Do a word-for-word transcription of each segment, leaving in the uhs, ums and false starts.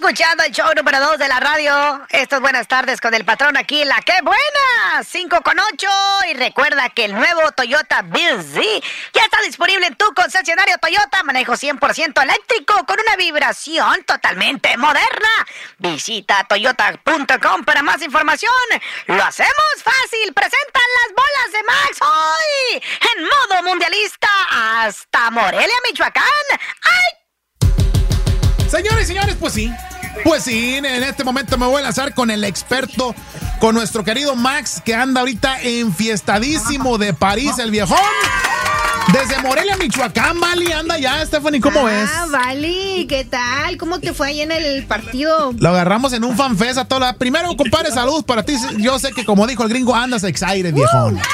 escuchando el show número dos de la radio. Esto es Buenas Tardes con el patrón aquí, la que buena, cinco con ocho. Y recuerda que el nuevo Toyota Bizzy ya está disponible en tu concesionario Toyota. Manejo cien por ciento eléctrico con una vibración totalmente moderna. Visita toyota punto com para más información. Lo hacemos fácil. Presentan las bolas de Max hoy en modo mundialista hasta Morelia, Michoacán. ¡Ay! Señores y señores, pues sí, pues sí, en este momento me voy a lanzar con el experto, con nuestro querido Max, que anda ahorita enfiestadísimo de París, el viejón. Desde Morelia, Michoacán, Vali, anda ya, Stephanie, ¿cómo ah, ves? Ah, Vali, ¿qué tal? ¿Cómo te fue ahí en el partido? Lo agarramos en un fanfest a toda la... Primero, compadre, saludos para ti. Yo sé que, como dijo el gringo, andas excited, viejón. Uh.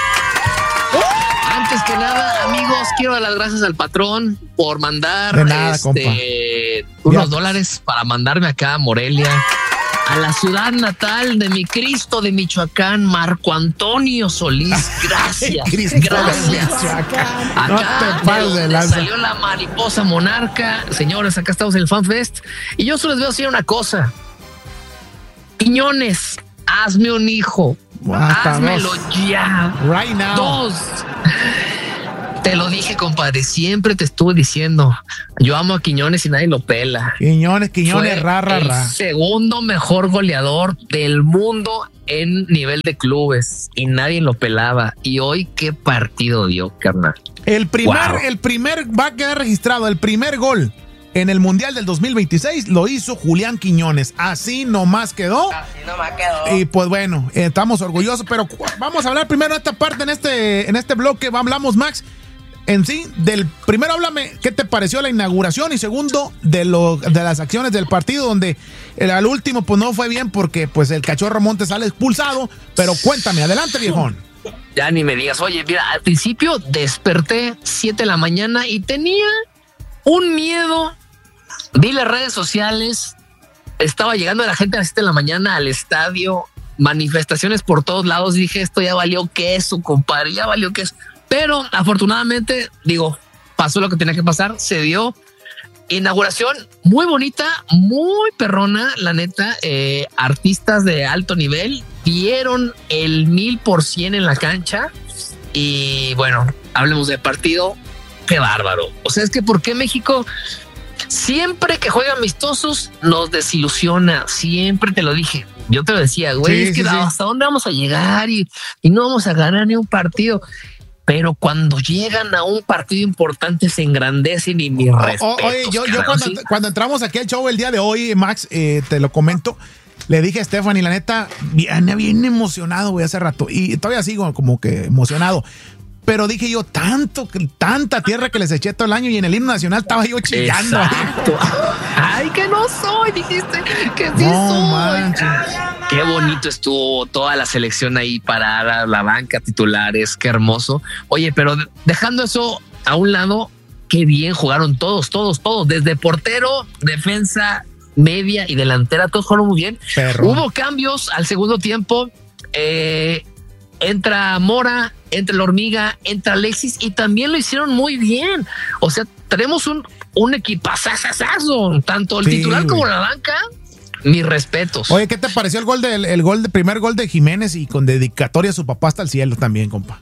Antes que nada, amigos, quiero dar las gracias al patrón por mandar de nada, este, unos dólares para mandarme acá a Morelia, a la ciudad natal de mi Cristo de Michoacán, Marco Antonio Solís. Gracias, Cristo gracias. Acá no te pases de lanza. Salió la mariposa monarca. Señores, acá estamos en el FanFest y yo solo les voy a decir una cosa. Quiñones, hazme un hijo. Házmelo ya. Right now. Dos. Te lo dije, compadre. Siempre te estuve diciendo. Yo amo a Quiñones y nadie lo pela. Quiñones, Quiñones, Fue ra, ra, el ra. segundo mejor goleador del mundo en nivel de clubes y nadie lo pelaba. Y hoy, ¿qué partido dio, carnal? El primer, Wow. el primer va a quedar registrado. El primer gol en el Mundial del dos mil veintiséis lo hizo Julián Quiñones. Así nomás quedó. Así nomás quedó. Y pues bueno, eh, estamos orgullosos, pero vamos a hablar primero de esta parte, en este, en este bloque. Hablamos, Max, en sí, del primero háblame, ¿qué te pareció la inauguración? Y segundo, de lo de las acciones del partido, donde el, al último pues no fue bien porque pues el Cachorro Montes sale expulsado. Pero cuéntame, adelante, viejón. Ya ni me digas. Oye, mira, al principio desperté siete de la mañana y tenía un miedo. Vi las redes sociales, estaba llegando la gente a las siete de la mañana al estadio, manifestaciones por todos lados. Dije, esto ya valió queso, compadre, ya valió queso. Pero afortunadamente, digo, pasó lo que tenía que pasar, se dio. Inauguración muy bonita, muy perrona, la neta. Eh, artistas de alto nivel dieron el mil por cien en la cancha. Y bueno, hablemos de partido. Qué bárbaro. O sea, es que ¿por qué México siempre que juega amistosos nos desilusiona? Siempre te lo dije. Yo te lo decía, güey, Sí, es que sí, sí. hasta dónde vamos a llegar y, y no vamos a ganar ni un partido. Pero cuando llegan a un partido importante se engrandecen y mi O- respeto. o- Oye, yo, yo cuando, cuando entramos aquí al show el día de hoy, Max, eh, te lo comento, le dije a Stephanie, la neta, bien, bien emocionado, güey, hace rato. Y todavía sigo como que emocionado. Pero dije yo, tanto, tanta tierra que les eché todo el año y en el himno nacional estaba yo chillando. Exacto. Ay, que no soy, dijiste que sí No soy. manches. Qué bonito estuvo toda la selección ahí parada, la banca, titulares, qué hermoso. Oye, pero dejando eso a un lado, qué bien jugaron todos, todos, todos, desde portero, defensa, media y delantera, todos jugaron muy bien. Perro. Hubo cambios al segundo tiempo. Eh, entra Mora, entra la Hormiga, entra Alexis y también lo hicieron muy bien. O sea, tenemos un, un equipazazazazo, tanto el Sí, titular como güey. la banca. Mis respetos. Oye, ¿qué te pareció el gol del el gol de primer gol de Jiménez y con dedicatoria a su papá hasta el cielo también, compa?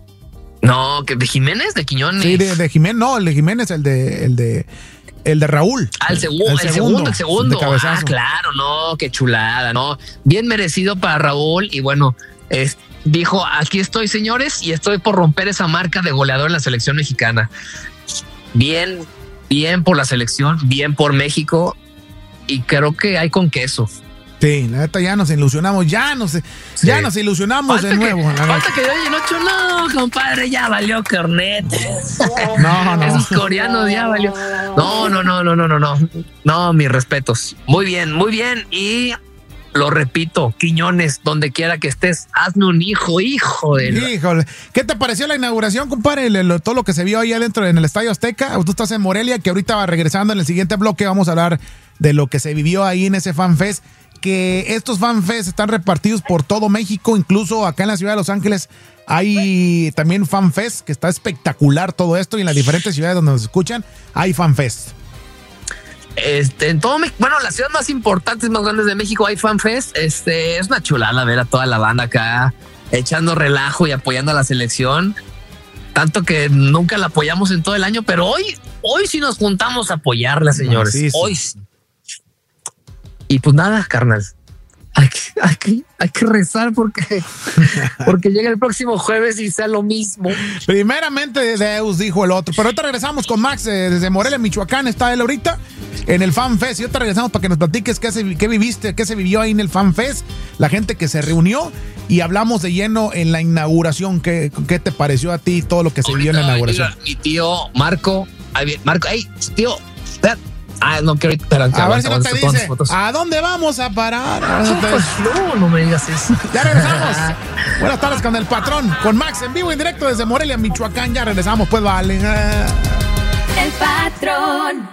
No, que de Jiménez, de Quiñones. Sí, de, de Jiménez, no, el de Jiménez, el de el de el de Raúl. Ah, el, segu el, el segundo, el segundo. de cabezazo. Ah, claro, no, qué chulada, no. Bien merecido para Raúl y bueno, es, dijo, aquí estoy, señores, y estoy por romper esa marca de goleador en la selección mexicana. Bien, bien por la selección, bien por México y creo que hay con queso. Sí, la neta ya nos ilusionamos, ya nos, sí. ya nos ilusionamos falta de nuevo. Que, falta que oye, Nocho, no, compadre, ya valió cornetes. No, no. Esos coreanos ya valió. No, no, no, no, no, no, no. No, mis respetos. Muy bien, muy bien. Y lo repito, Quiñones, donde quiera que estés, hazme un hijo, hijo de... Híjole. ¿Qué te pareció la inauguración, compadre? El, el, todo lo que se vio ahí adentro en el Estadio Azteca. Tú estás en Morelia, que ahorita va regresando en el siguiente bloque. Vamos a hablar de lo que se vivió ahí en ese FanFest. Que estos FanFest están repartidos por todo México, incluso acá en la ciudad de Los Ángeles hay también FanFest, que está espectacular todo esto, y en las diferentes ciudades donde nos escuchan hay FanFest. Este, en todo, bueno, las ciudades más importantes, más grandes de México hay FanFest. Este, es una chulada ver a toda la banda acá echando relajo y apoyando a la selección. Tanto que nunca la apoyamos en todo el año, pero hoy, hoy sí nos juntamos a apoyarla, señores. Sí, sí. Hoy sí. Y pues nada, carnal. Hay que, hay que, hay que rezar porque, porque llega el próximo jueves y sea lo mismo. Primeramente Deus, dijo el otro. Pero ahorita regresamos con Max eh, desde Morelia, Michoacán. Está él ahorita en el FanFest. Y ahorita regresamos para que nos platiques qué, se, qué viviste, qué se vivió ahí en el FanFest, la gente que se reunió. Y hablamos de lleno en la inauguración. ¿Qué, qué te pareció a ti todo lo que se vivió en la inauguración? Mi tío Marco, Marco, hey, tío, ah, no quiero ir. A ver si no te dice, ¿a dónde vamos a parar? No, pues, no, no me digas eso. Ya regresamos. Buenas tardes con el patrón, con Max en vivo y en directo desde Morelia, Michoacán. Ya regresamos, pues vale. El patrón.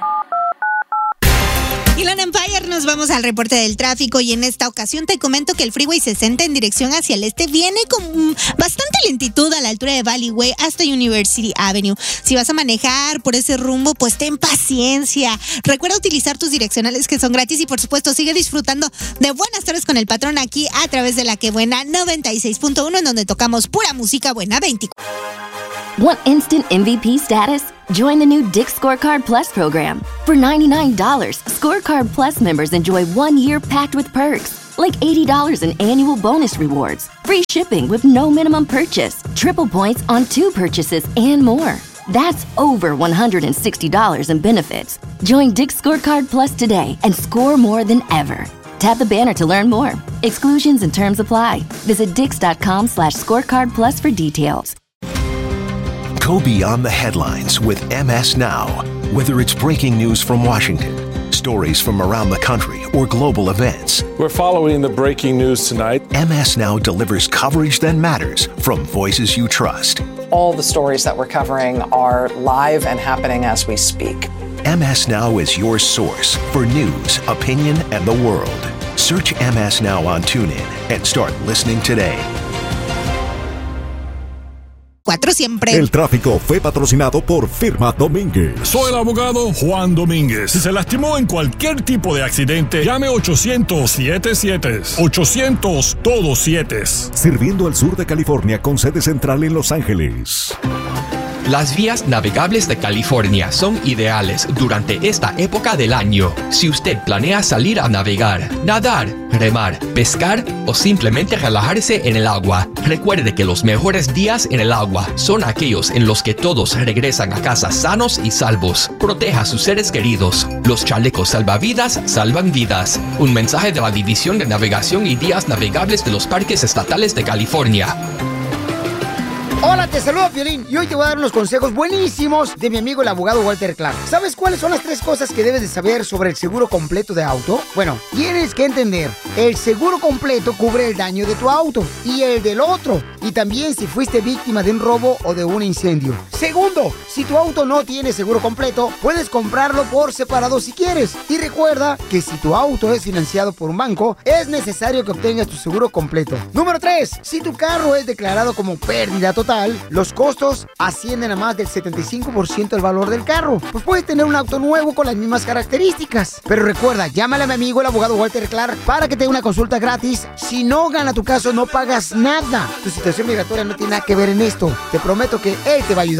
Inland Empire, nos vamos al reporte del tráfico y en esta ocasión te comento que el Freeway sesenta en dirección hacia el este viene con bastante lentitud a la altura de Valleyway hasta University Avenue. Si vas a manejar por ese rumbo, pues ten paciencia. Recuerda utilizar tus direccionales que son gratis y por supuesto sigue disfrutando de Buenas Tardes con el Patrón aquí a través de La Que Buena noventa y seis punto uno en donde tocamos pura música buena veinticuatro. Want instant M V P status? Join the new Dick's Scorecard Plus program. For ninety-nine dollars, Scorecard Plus members enjoy one year packed with perks, like eighty dollars in annual bonus rewards, free shipping with no minimum purchase, triple points on two purchases, and more. That's over one hundred sixty dollars in benefits. Join Dick's Scorecard Plus today and score more than ever. Tap the banner to learn more. Exclusions and terms apply. Visit dix.com slash scorecard plus for details. Go beyond the headlines with M S Now. Whether it's breaking news from Washington, stories from around the country, or global events. We're following the breaking news tonight. M S Now delivers coverage that matters from voices you trust. All the stories that we're covering are live and happening as we speak. M S Now is your source for news, opinion, and the world. Search M S Now on TuneIn and start listening today. Cuatro siempre. El tráfico fue patrocinado por Firma Domínguez. Soy el abogado Juan Domínguez. Si se lastimó en cualquier tipo de accidente, llame ochocientos siete siete. ochocientos todos siete. Sirviendo al sur de California con sede central en Los Ángeles. Las vías navegables de California son ideales durante esta época del año. Si usted planea salir a navegar, nadar, remar, pescar o simplemente relajarse en el agua, recuerde que los mejores días en el agua son aquellos en los que todos regresan a casa sanos y salvos. Proteja a sus seres queridos. Los chalecos salvavidas salvan vidas. Un mensaje de la División de Navegación y Vías Navegables de los Parques Estatales de California. Hola, te saludo Piolín y hoy te voy a dar unos consejos buenísimos de mi amigo el abogado Walter Clark. ¿Sabes cuáles son las tres cosas que debes de saber sobre el seguro completo de auto? Bueno, tienes que entender, el seguro completo cubre el daño de tu auto y el del otro, y también si fuiste víctima de un robo o de un incendio. Segundo, si tu auto no tiene seguro completo, puedes comprarlo por separado si quieres. Y recuerda que si tu auto es financiado por un banco, es necesario que obtengas tu seguro completo. Número tres, si tu carro es declarado como pérdida total, los costos ascienden a más del setenta y cinco por ciento del valor del carro. Pues puedes tener un auto nuevo con las mismas características. Pero recuerda, llámale a mi amigo el abogado Walter Clark para que te dé una consulta gratis. Si no gana tu caso, no pagas nada. Tu situación migratoria no tiene nada que ver en esto. Te prometo que él te va a ayudar.